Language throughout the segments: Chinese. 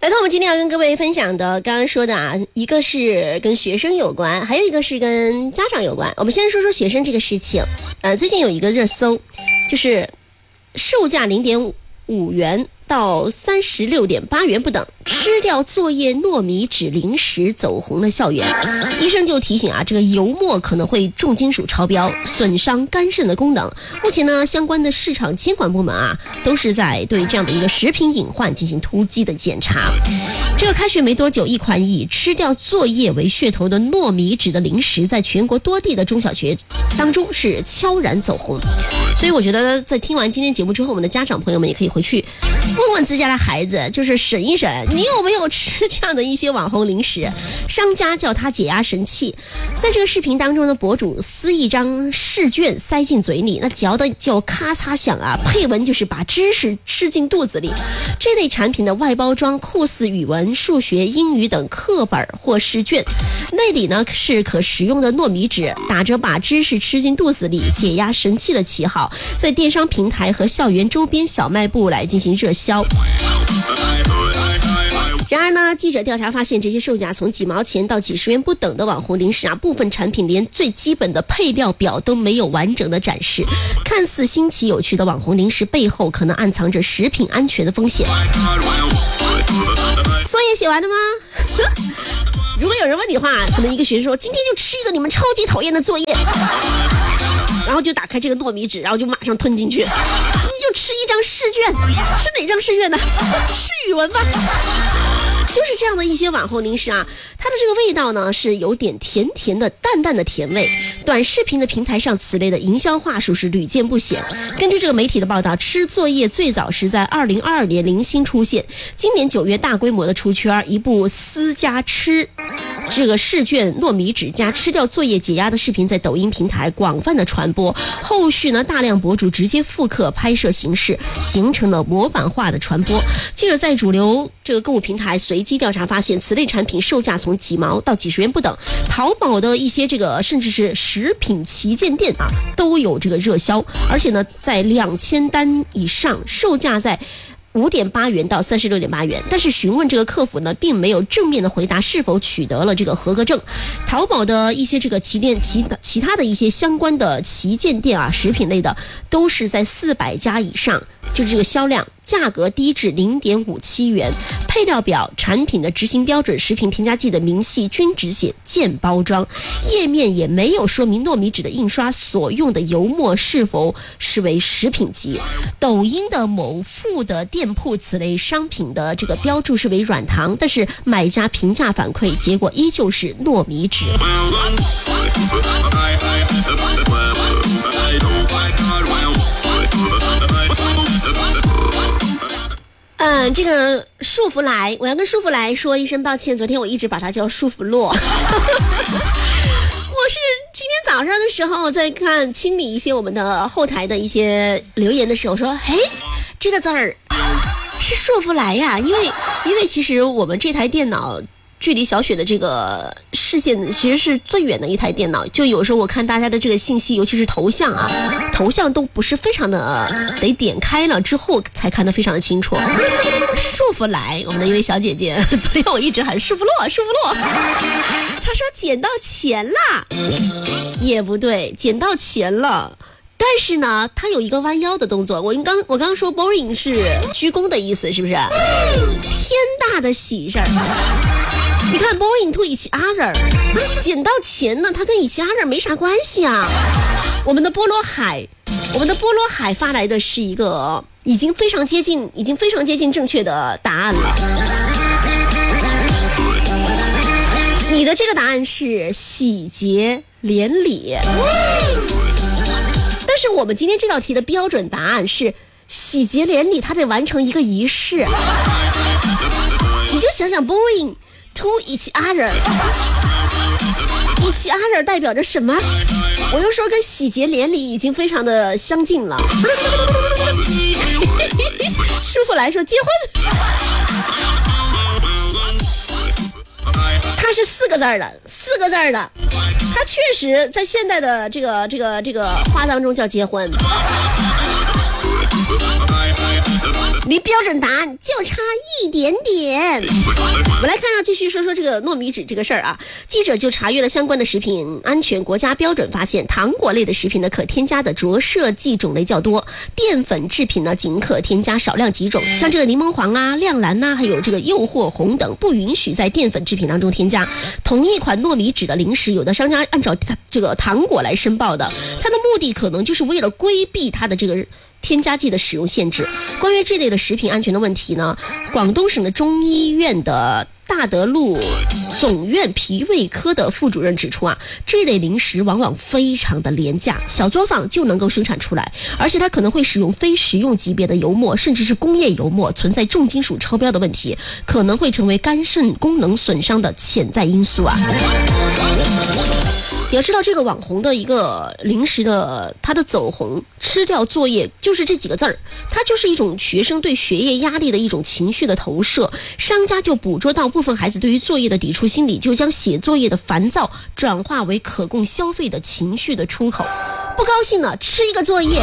看我们今天要跟各位分享的，刚刚说的啊，一个是跟学生有关，还有一个是跟家长有关。我们先说说学生这个事情。最近有一个热搜，就是售价0.5元到36.8元不等，吃掉作业糯米纸零食走红了校园。医生就提醒啊，这个油墨可能会重金属超标，损伤肝肾的功能。目前呢，相关的市场监管部门啊，都是在对这样的一个食品隐患进行突击的检查。这个开学没多久，一款以吃掉作业为噱头的糯米纸的零食，在全国多地的中小学当中是悄然走红。所以我觉得在听完今天节目之后，我们的家长朋友们也可以回去问问自家的孩子，就是审一审你有没有吃这样的一些网红零食。商家叫它解压神器。在这个视频当中呢，博主撕一张试卷塞进嘴里，那嚼的就咔嚓响啊，配文就是把知识吃进肚子里。这类产品的外包装酷似语文、数学、英语等课本或试卷，内里呢是可食用的糯米纸，打着把知识吃进肚子里解压神器的旗号，在电商平台和校园周边小卖部来进行热销。然而呢，记者调查发现，这些售价从几毛钱到几十元不等的网红零食啊，部分产品连最基本的配料表都没有完整的展示。看似新奇有趣的网红零食背后，可能暗藏着食品安全的风险。作业写完了吗？如果有人问你的话，可能一个学生说，今天就吃一个你们超级讨厌的作业，然后就打开这个糯米纸，然后就马上吞进去。今天就吃一张试卷，是哪张试卷呢？是语文吧？就是这样的一些网红零食啊，它的这个味道呢是有点甜甜的、淡淡的甜味。短视频的平台上，此类的营销话术是屡见不鲜。根据这个媒体的报道，吃作业最早是在2022年零星出现，今年9月大规模的出圈，一部私家吃这个试卷糯米纸加吃掉作业解压的视频在抖音平台广泛的传播，后续呢大量博主直接复刻拍摄形式，形成了模板化的传播。记者在主流这个购物平台随机调查发现，此类产品售价从几毛到几十元不等，淘宝的一些这个甚至是食品旗舰店啊都有这个热销，而且呢在2000单以上，售价在5.8元到36.8元，但是询问这个客服呢，并没有正面的回答是否取得了这个合格证。淘宝的一些这个其他的一些相关的旗舰店啊，食品类的都是在400家以上，就是这个销量，价格低至0.57元。配料表、产品的执行标准、食品添加剂的明细均只写见包装，页面也没有说明糯米纸的印刷所用的油墨是否视为食品级。抖音的某副的店铺此类商品的这个标注是为软糖，但是买家评价反馈结果依旧是糯米纸。这个束缚来，我要跟束缚来说一声抱歉，昨天我一直把它叫束缚洛。我是今天早上的时候在清理一些我们的后台的一些留言的时候说，这个字儿是束缚来呀，因为其实我们这台电脑距离小雪的这个视线其实是最远的一台电脑，就有时候我看大家的这个信息，尤其是头像啊，头像都不是非常的得点开了之后才看得非常的清楚。束缚来，我们的一位小姐姐，昨天我一直喊束缚洛，她说捡到钱啦，也不对，捡到钱了。但是呢，他有一个弯腰的动作。我刚说 boring 是鞠躬的意思，是不是？天大的喜事儿！你看 boring to each other， 捡到钱呢，它跟 each other 没啥关系啊。我们的菠萝海发来的是一个已经非常接近正确的答案了。你的这个答案是喜结连理。但是我们今天这道题的标准答案是喜结连理，它得完成一个仪式。你就想想 boring to each other， each other 代表着什么？我又说跟喜结连理已经非常的相近了。师傅来说结婚，它是4个字的，它确实在现代的这个话当中叫结婚。 离标准答案就差一点点。我们来看继续说说这个糯米纸这个事儿啊。记者就查阅了相关的食品安全国家标准，发现糖果类的食品呢，可添加的着色剂种类较多，淀粉制品呢仅可添加少量几种，像这个柠檬黄啊、亮蓝啊，还有这个诱惑红等，不允许在淀粉制品当中添加。同一款糯米纸的零食，有的商家按照这个糖果来申报的，它的目的可能就是为了规避它的这个添加剂的使用限制。关于这类的食品安全的问题呢，广东省的中医院的大德路总院脾胃科的副主任指出啊，这类零食往往非常的廉价，小作坊就能够生产出来，而且它可能会使用非食用级别的油墨，甚至是工业油墨，存在重金属超标的问题，可能会成为肝肾功能损伤的潜在因素啊。你要知道，这个网红的一个零食的它的走红，吃掉作业就是这几个字儿，它就是一种学生对学业压力的一种情绪的投射。商家就捕捉到部分孩子对于作业的抵触心理，就将写作业的烦躁转化为可供消费的情绪的出口。不高兴了，吃一个作业。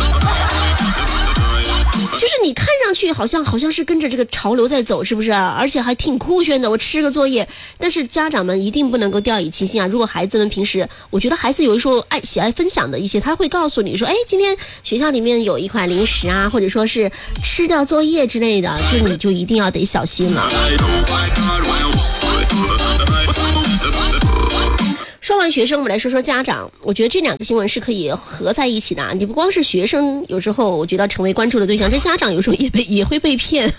就是你看上去好像是跟着这个潮流在走，是不是啊？而且还挺酷炫的，我吃个作业。但是家长们一定不能够掉以轻心啊！如果孩子们平时，我觉得孩子有的时候喜爱分享的一些，他会告诉你说，今天学校里面有一款零食啊，或者说是吃掉作业之类的，就你就一定要得小心了。说完学生，我们来说说家长。我觉得这两个新闻是可以合在一起的。你不光是学生，有时候我觉得成为关注的对象，这家长有时候也会被骗。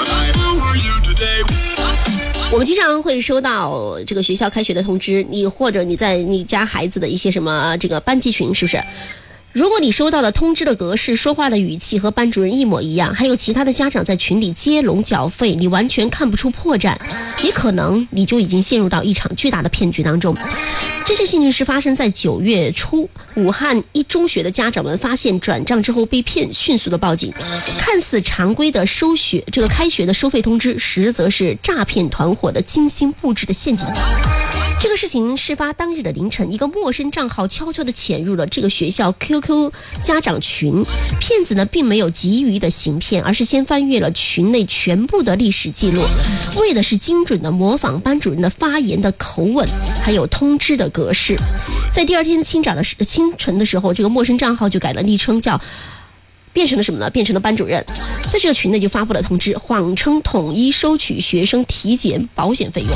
我们经常会收到这个学校开学的通知，或者你在你家孩子的一些什么这个班级群，是不是？如果你收到的通知的格式、说话的语气和班主任一模一样，还有其他的家长在群里接龙缴费，你完全看不出破绽，你就已经陷入到一场巨大的骗局当中。这件事情是发生在9月初，武汉一中学的家长们发现转账之后被骗，迅速的报警。看似常规的开学的收费通知，实则是诈骗团伙的精心布置的陷阱。这个事情事发当日的凌晨，一个陌生账号悄悄地潜入了这个学校 QQ 家长群。骗子呢并没有急于的行骗，而是先翻阅了群内全部的历史记录，为的是精准的模仿班主任的发言的口吻，还有通知的格式。在第二天清晨的时候，这个陌生账号就改了昵称，变成了什么呢？变成了班主任，在这个群内就发布了通知，谎称统一收取学生体检保险费用。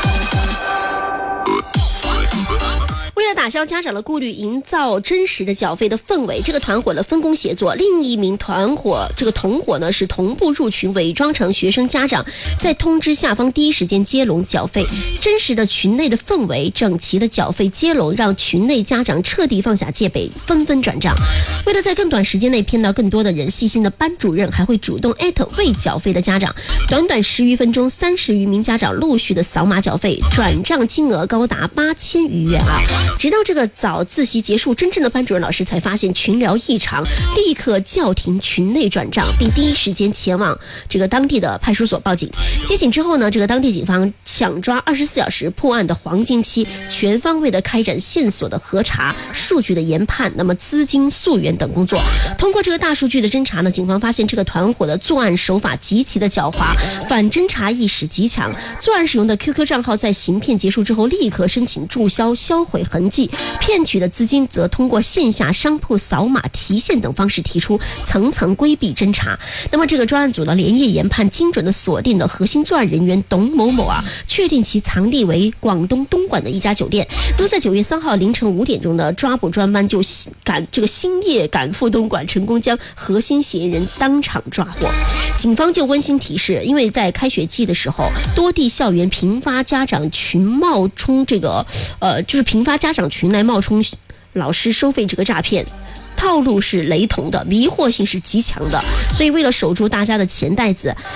为了打消家长的顾虑，营造真实的缴费的氛围，这个团伙呢分工协作，另一名同伙呢是同步入群，伪装成学生家长，在通知下方第一时间接龙缴费。真实的群内的氛围，整齐的缴费接龙，让群内家长彻底放下戒备，纷纷转账。为了在更短时间内骗到更多的人，细心的班主任还会主动艾特未缴费的家长。短短10余分钟，30余名家长陆续的扫码缴费，转账金额高达8000余元啊！直到这个早自习结束，真正的班主任老师才发现群聊异常，立刻叫停群内转账，并第一时间前往这个当地的派出所报警。接警之后呢，这个当地警方抢抓24小时破案的黄金期，全方位的开展线索的核查、数据的研判，那么资金溯源等工作。通过这个大数据的侦查呢，警方发现这个团伙的作案手法极其的狡猾，反侦查意识极强。作案使用的 QQ 账号在行骗结束之后，立刻申请注销、销毁痕迹。骗取的资金则通过线下商铺扫码提现等方式提出，层层规避侦查。那么这个专案组呢，连夜研判，精准的锁定了核心作案人员董某某啊，确定其藏匿为广东东莞的一家酒店。那么在9月3号凌晨5点钟的抓捕专班就星夜赶赴东莞，成功将核心嫌疑人当场抓获。警方就温馨提示，因为在开学季的时候，多地校园频发家长群冒充就是频发家长群来冒充老师收费这个诈骗。套路是雷同的，迷惑性是极强的，所以为了守住大家的钱袋子，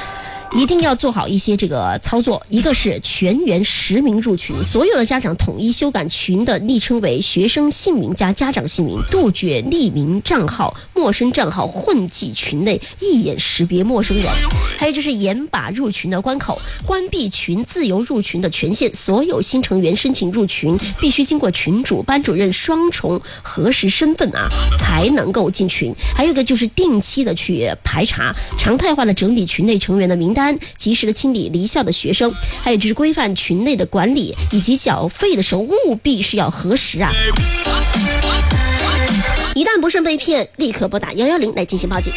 一定要做好一些这个操作。一个是全员实名入群，所有的家长统一修改群的昵称为学生姓名加家长姓名，杜绝匿名账号、陌生账号混迹群内，一眼识别陌生人。还有就是严把入群的关口，关闭群自由入群的权限，所有新成员申请入群必须经过群主、班主任双重核实身份才能够进群。还有一个就是定期的去排查，常态化的整理群内成员的名单，及时的清理离校的学生。还有就是规范群内的管理，以及缴费的时候务必是要核实一旦不慎被骗，立刻拨打110来进行报警。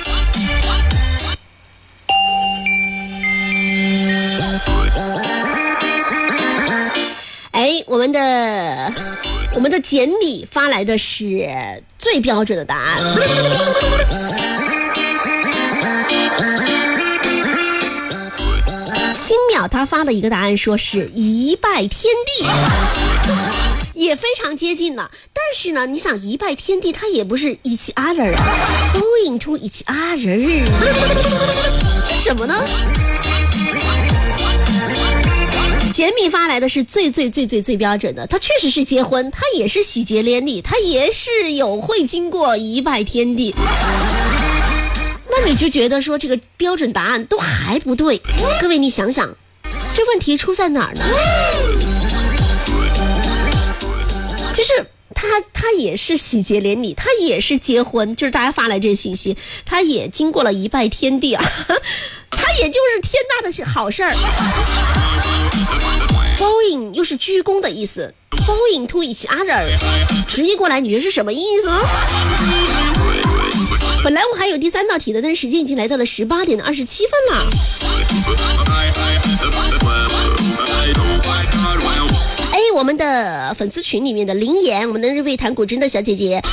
我们的简米发来的是最标准的答案。新淼他发的一个答案说是一拜天地，也非常接近了。但是呢，你想一拜天地，它也不是一起阿人going to一起阿人，是什么呢？简米发来的是最标准的，他确实是结婚，他也是喜结连理，他也是有会经过一拜天地。那你就觉得说这个标准答案都还不对，各位你想想，这问题出在哪儿呢？就是他也是喜结连理，他也是结婚，就是大家发来这信息，他也经过了一拜天地他也就是天大的好事儿。Going 又是鞠躬的意思 ，Going to 一起阿人，直译过来你觉得是什么意思呢？本来我还有第3道题的，但是时间已经来到了18点27分了。我们的粉丝群里面的灵言，我们的日味弹古筝的小姐姐